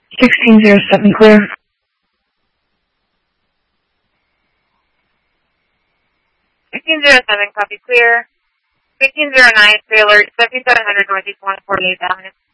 1607 clear. 1607, copy clear. 1509, Sailor, 7700 Northeast 148 Avenue.